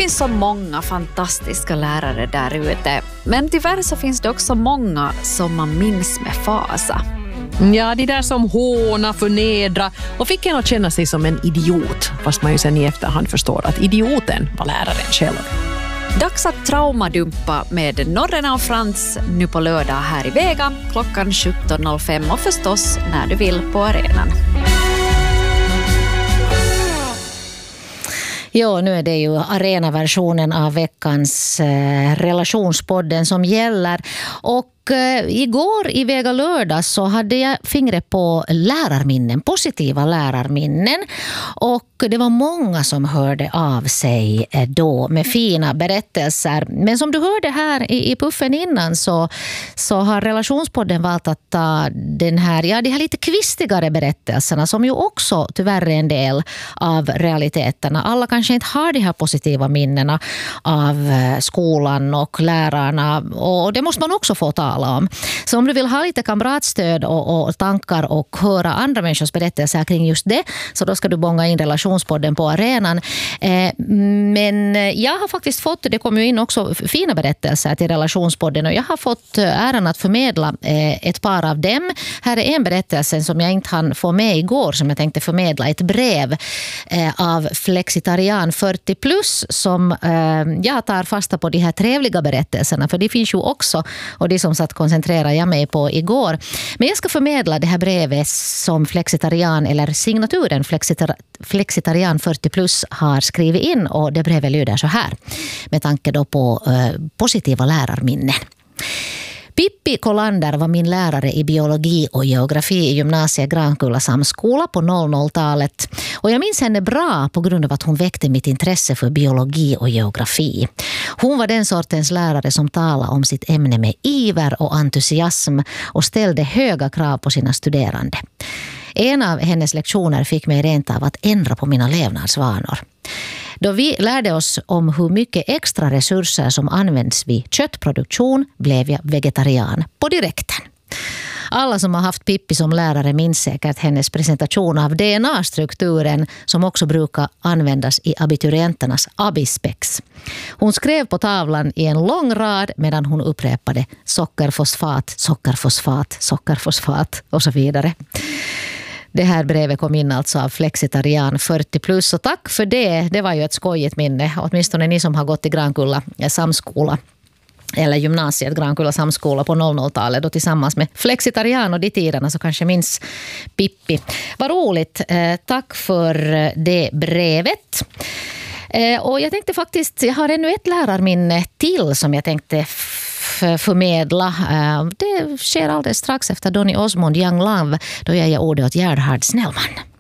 finns så många fantastiska lärare där ute. Men tyvärr så finns det också många som man minns med fasa. Ja, de där som håna, förnedra och fick en att känna sig som en idiot. Fast man ju sen i efterhand förstår att idioten var läraren själv. Dags att traumadumpa med Norrena och Frans nu på lördag här i Vega klockan 17.05 och förstås när du vill på arenan. Ja, nu är det ju arenaversionen av veckans relationspodden som gäller. Och igår i Vega lördag så hade jag fingret på lärarminnen, positiva lärarminnen. Och det var många som hörde av sig då med fina berättelser. Men som du hörde här i puffen innan så har relationspodden valt att ta de här lite kvistigare berättelserna som ju också tyvärr är en del av realiteterna. Alla kanske inte har de här positiva minnena av skolan och lärarna och det måste man också få tala om. Så om du vill ha lite kamratstöd och tankar och höra andra människors berättelser kring just det så då ska du bonga in relationspodden på arenan. Men jag har faktiskt fått, det kommer ju in också fina berättelser till relationspodden och jag har fått äran att förmedla ett par av dem. Här är en berättelse som jag inte hann få med igår som jag tänkte förmedla, ett brev av Flexitarian 40+ som jag tar fasta på de här trevliga berättelserna för det finns ju också och det som satt koncentrerar jag mig på igår. Men jag ska förmedla det här brevet som Flexitarian eller signaturen Flexitarian 40+ har skrivit in och det brevet lyder så här med tanke då på positiva lärarminnen. Pippi Kolander var min lärare i biologi och geografi i gymnasiet Grankulla samskola på 00-talet. Och jag minns henne bra på grund av att hon väckte mitt intresse för biologi och geografi. Hon var den sortens lärare som talade om sitt ämne med iver och entusiasm och ställde höga krav på sina studerande. En av hennes lektioner fick mig rent av att ändra på mina levnadsvanor. Då vi lärde oss om hur mycket extra resurser som används vid köttproduktion blev jag vegetarian på direkten. Alla som har haft Pippi som lärare minns säkert hennes presentation av DNA-strukturen som också brukar användas i abiturienternas abispex. Hon skrev på tavlan i en lång rad medan hon upprepade sockerfosfat, sockerfosfat, sockerfosfat och så vidare. Det här brevet kom in alltså av Flexitarian 40+ och tack för det. Det var ju ett skojigt minne. Åtminstone ni som har gått i Grankulla samskola eller gymnasiet Grankulla samskola på 00-talet och tillsammans med Flexitarian och de tiderna så kanske minns Pippi. Vad roligt. Tack för det brevet. Och jag tänkte faktiskt, jag har ännu ett lärarminne till som jag tänkte förmedla. Det sker alldeles strax efter Donny Osmond Young Love då jag ger ordet åt Gerhard Snellman.